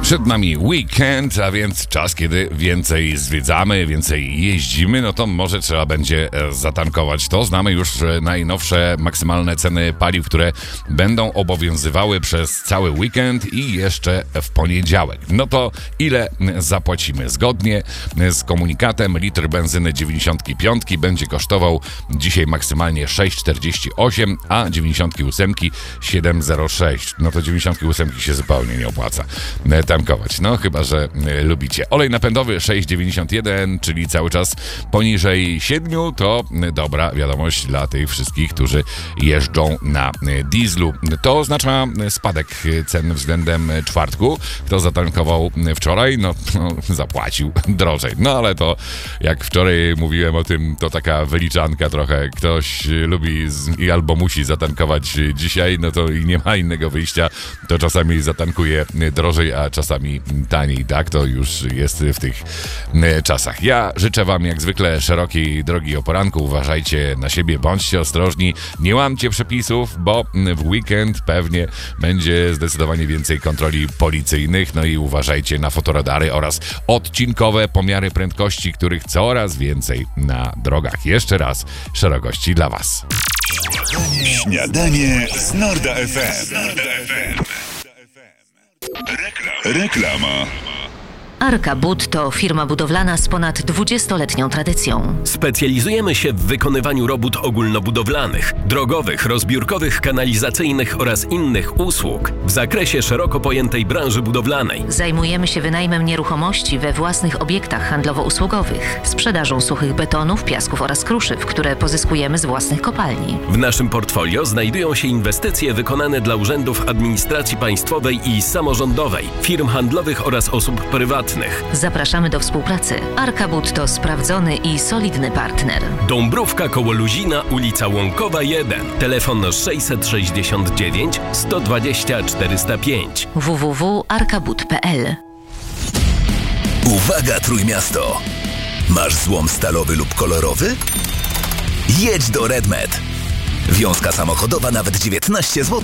Przed nami weekend, a więc czas, kiedy więcej zwiedzamy, więcej jeździmy, no to może trzeba będzie zatankować. To znamy już najnowsze maksymalne ceny paliw, które będą obowiązywały przez cały weekend i jeszcze w poniedziałek. No to ile zapłacimy? Zgodnie z komunikatem litr benzyny 95 będzie kosztował dzisiaj maksymalnie 6,48, a 98 7,06. No to 98 się zupełnie nie opłaca tankować. No chyba, że lubicie. Olej napędowy 6,91, czyli cały czas poniżej 7, to dobra wiadomość dla tych wszystkich, którzy jeżdżą na dieslu. To oznacza spadek cen względem czwartku. Kto zatankował wczoraj, no zapłacił drożej. No ale to jak wczoraj mówiłem o tym, to taka wyliczanka trochę. Ktoś lubi i albo musi zatankować dzisiaj, no to i nie ma innego wyjścia. To czasami zatankuje drożej, a czasami taniej, tak? To już jest w tych czasach. Ja życzę wam jak zwykle szerokiej drogi o poranku. Uważajcie na siebie, bądźcie ostrożni, nie łamcie przepisów, bo w weekend pewnie będzie zdecydowanie więcej kontroli policyjnych. No i uważajcie na fotoradary oraz odcinkowe pomiary prędkości, których coraz więcej na drogach. Jeszcze raz szerokości dla was. Śniadanie z Norda FM. Reklama. Arka Bud to firma budowlana z ponad 20-letnią tradycją. Specjalizujemy się w wykonywaniu robót ogólnobudowlanych, drogowych, rozbiórkowych, kanalizacyjnych oraz innych usług w zakresie szeroko pojętej branży budowlanej. Zajmujemy się wynajmem nieruchomości we własnych obiektach handlowo-usługowych, sprzedażą suchych betonów, piasków oraz kruszyw, które pozyskujemy z własnych kopalni. W naszym portfolio znajdują się inwestycje wykonane dla urzędów administracji państwowej i samorządowej, firm handlowych oraz osób prywatnych. Zapraszamy do współpracy. Arka Bud to sprawdzony i solidny partner. Dąbrówka koło Luzina, ulica Łąkowa 1. Telefon 669 120 405. www.arkabud.pl. Uwaga Trójmiasto! Masz złom stalowy lub kolorowy? Jedź do RedMed. Wiązka samochodowa nawet 19 zł.